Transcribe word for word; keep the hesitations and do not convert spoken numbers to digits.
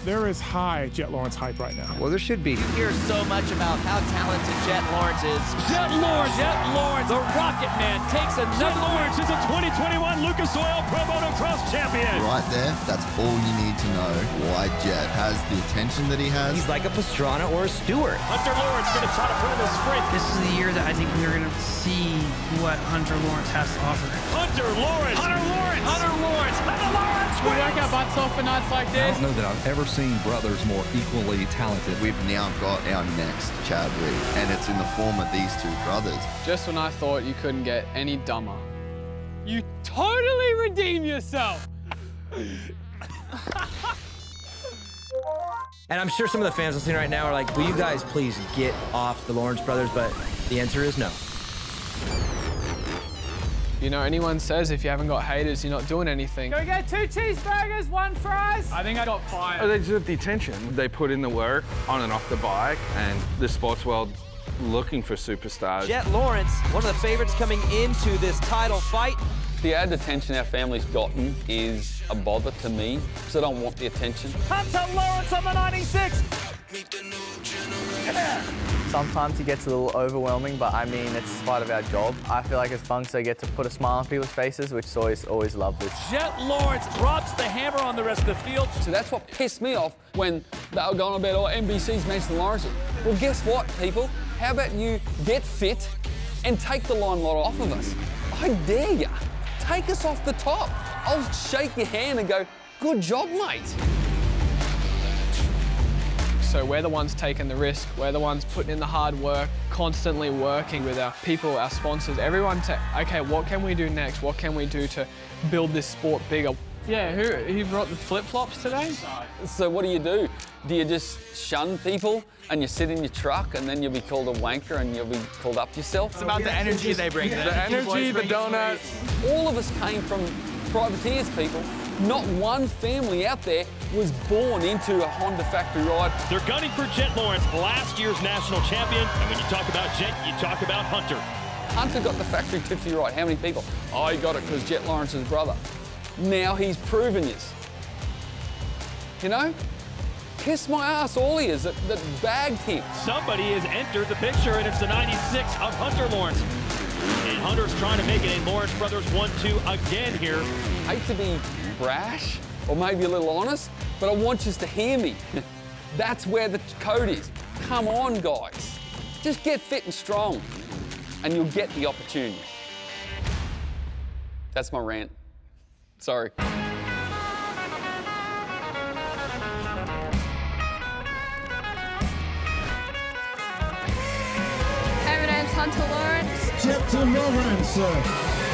There is high Jet Lawrence hype right now. Well, there should be. You hear so much about how talented Jet Lawrence is. Jet Lawrence, Jet Lawrence, the Rocket Man takes another. Jet Lawrence is a twenty twenty-one Lucas Oil Pro Motocross champion. Right there, that's all you need to know why Jet has the attention that he has. He's like a Pastrana or a Stewart. Hunter Lawrence going to try to put in the sprint. This is the year that I think we're going to see what Hunter Lawrence has to offer. Hunter Lawrence, Hunter Lawrence, Hunter Lawrence, Hunter Lawrence. We work our butts off for nights like this. I don't know that I've ever seen brothers more equally talented. We've now got our next Chad Reed, and it's in the form of these two brothers. Just when I thought you couldn't get any dumber, you totally redeem yourself. And I'm sure some of the fans listening right now are like, will you guys please get off the Lawrence brothers? But the answer is no. You know, anyone says if you haven't got haters, you're not doing anything. Go get two cheeseburgers, one fries. I think I got fired. They just have the attention. They put in the work on and off the bike, and the sports world looking for superstars. Jet Lawrence, one of the favorites coming into this title fight. The added attention our family's gotten is a bother to me, because I don't want the attention. Hunter Lawrence on the ninety-six. Sometimes it gets a little overwhelming, but I mean, it's part of our job. I feel like as punks, I get to put a smile on people's faces, which is always, always lovely. Jet Lawrence drops the hammer on the rest of the field. So that's what pissed me off when they were going about, oh, N B C's Manson Lawrence. Well, guess what, people? How about you get fit and take the limelight off of us? I dare ya. Take us off the top. I'll shake your hand and go, good job, mate. So we're the ones taking the risk. We're the ones putting in the hard work, constantly working with our people, our sponsors, everyone to, okay, what can we do next? What can we do to build this sport bigger? Yeah, who, who brought the flip-flops today? So what do you do? Do you just shun people and you sit in your truck and then you'll be called a wanker and you'll be called up yourself? It's about the energy they bring. The energy, the donuts. All of us came from privateers, people. Not one family out there was born into a Honda factory ride. They're gunning for Jet Lawrence, last year's national champion. And when you talk about Jet, you talk about Hunter. Hunter got the factory fifty right. How many people? Oh, he got it because Jet Lawrence's brother. Now he's proven this. You know? Kiss my ass, all he is, that, that bagged him. Somebody has entered the picture, and it's the ninety-six of Hunter Lawrence. And Hunter's trying to make it a Lawrence Brothers one two again here. I hate to be brash or maybe a little honest, but I want you to hear me. That's where the code is. Come on, guys. Just get fit and strong, and you'll get the opportunity. That's my rant. Sorry. Hey, my name's Hunter Lawrence. Jet Lawrence.